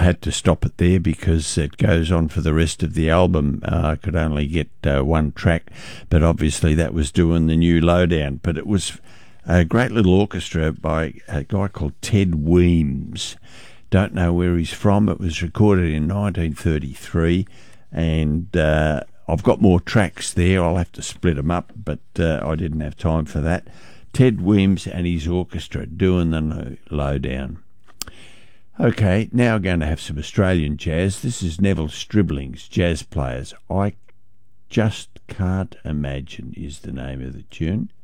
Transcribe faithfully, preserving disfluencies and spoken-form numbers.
I had to stop it there because it goes on for the rest of the album. Uh, I could only get uh, one track, but obviously that was doing the new Lowdown. But it was a great little orchestra by a guy called Ted Weems. Don't know where he's from. It was recorded in nineteen thirty-three, and uh, I've got more tracks there. I'll have to split them up, but uh, I didn't have time for that. Ted Weems and his orchestra doing the Lowdown. Okay, now I'm going to have some Australian jazz. This is Neville Stribling's Jazz Players. I Just Can't Imagine is the name of the tune.